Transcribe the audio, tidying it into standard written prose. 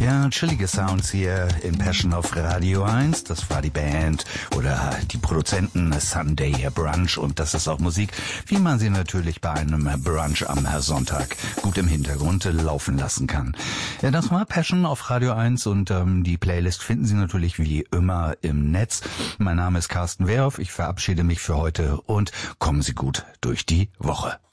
Ja, chillige Sounds hier in Passion auf Radio 1. Das war die Band oder die Produzenten Sunday Brunch und das ist auch Musik, wie man sie natürlich bei einem Brunch am Sonntag gut im Hintergrund laufen lassen kann. Ja, das war Passion auf Radio 1 und die Playlist finden Sie natürlich wie immer im Netz. Mein Name ist Carsten Wehrhoff, ich verabschiede mich für heute und kommen Sie gut durch die Woche.